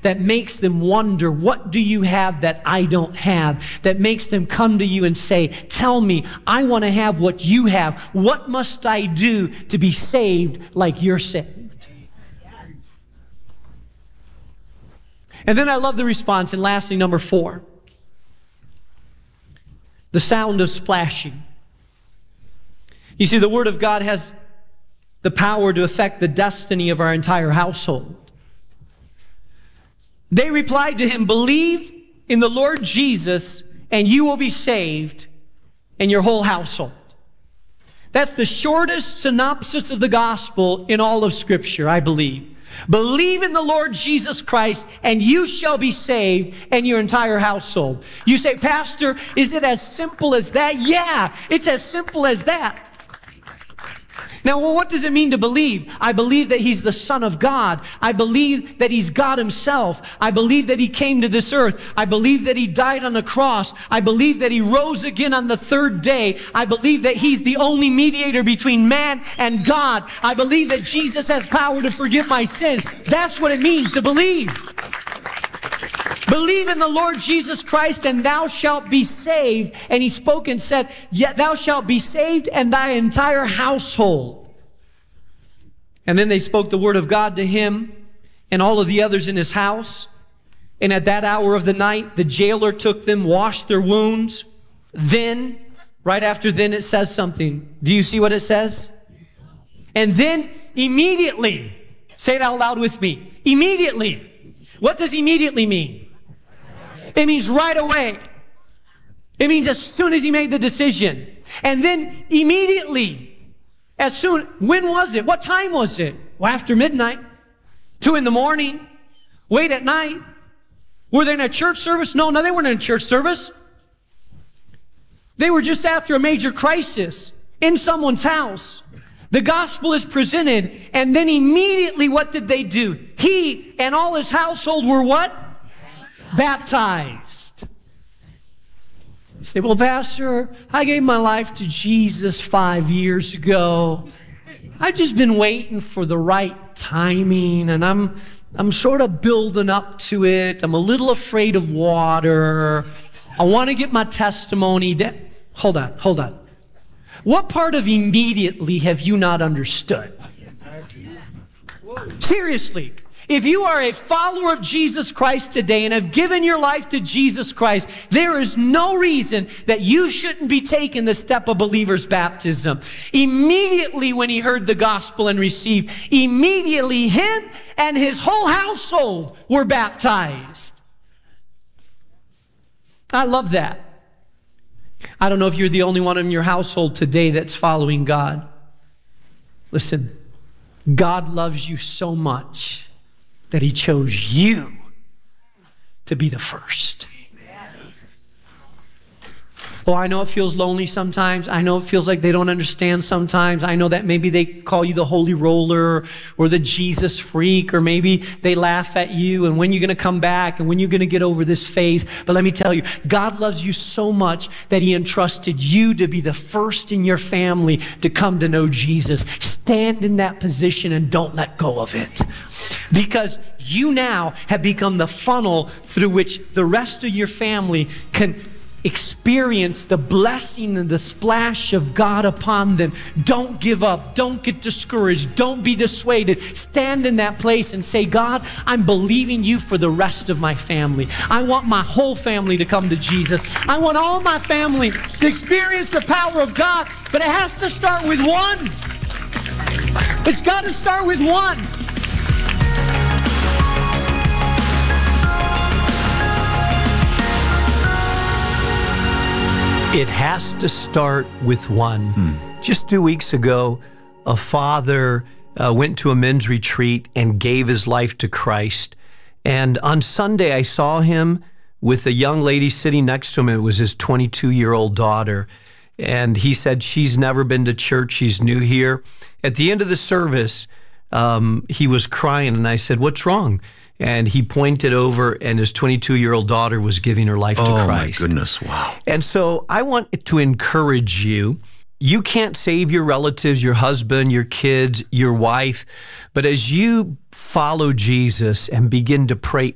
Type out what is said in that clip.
that makes them wonder, what do you have that I don't have? That makes them come to you and say, tell me, I want to have what you have. What must I do to be saved like you're saved? And then I love the response. And lastly, number 4, the sound of splashing. You see, the Word of God has the power to affect the destiny of our entire household. They replied to him, believe in the Lord Jesus and you will be saved and your whole household. That's the shortest synopsis of the gospel in all of Scripture, I believe. Believe in the Lord Jesus Christ and you shall be saved and your entire household. You say, Pastor, is it as simple as that? Yeah, it's as simple as that. Now, well, what does it mean to believe? I believe that he's the Son of God. I believe that he's God himself. I believe that he came to this earth. I believe that he died on the cross. I believe that he rose again on the 3rd day. I believe that he's the only mediator between man and God. I believe that Jesus has power to forgive my sins. That's what it means to believe. Believe in the Lord Jesus Christ and thou shalt be saved. And he spoke and said, yet thou shalt be saved and thy entire household. And then they spoke the word of God to him and all of the others in his house. And at that hour of the night, the jailer took them, washed their wounds. Then, right after then, it says something. Do you see what it says? And then immediately, say it out loud with me, immediately. What does immediately mean? It means right away. It means as soon as he made the decision. And then immediately, when was it? What time was it? Well, after midnight, 2 in the morning, late at night. Were they in a church service? No, they weren't in a church service. They were just after a major crisis in someone's house. The gospel is presented, and then immediately what did they do? He and all his household were what? Baptized. You say, well, Pastor, I gave my life to Jesus 5 years ago. I've just been waiting for the right timing, and I'm sort of building up to it. I'm a little afraid of water. I want to get my testimony. Hold on. What part of immediately have you not understood? Seriously. If you are a follower of Jesus Christ today and have given your life to Jesus Christ, there is no reason that you shouldn't be taking the step of believer's baptism. Immediately when he heard the gospel and received, immediately him and his whole household were baptized. I love that. I don't know if you're the only one in your household today that's following God. Listen, God loves you so much that he chose you to be the first. Oh, I know it feels lonely sometimes. I know it feels like they don't understand sometimes. I know that maybe they call you the holy roller or the Jesus freak, or maybe they laugh at you and when you're going to come back and when you're going to get over this phase. But let me tell you, God loves you so much that he entrusted you to be the first in your family to come to know Jesus. Stand in that position and don't let go of it. Because you now have become the funnel through which the rest of your family can experience the blessing and the splash of God upon them. Don't give up. Don't get discouraged. Don't be dissuaded. Stand in that place and say, God, I'm believing you for the rest of my family. I want my whole family to come to Jesus. I want all my family to experience the power of God, but it has to start with one. It's got to start with one. It has to start with one. Just 2 weeks ago, a father went to a men's retreat and gave his life to Christ. And on Sunday, I saw him with a young lady sitting next to him. It was his 22-year-old daughter. And he said, she's never been to church. She's new here. At the end of the service, he was crying. And I said, what's wrong? And he pointed over, and his 22-year-old daughter was giving her life to Christ. Oh, my goodness, wow. And so I want to encourage you. You can't save your relatives, your husband, your kids, your wife, but as you follow Jesus and begin to pray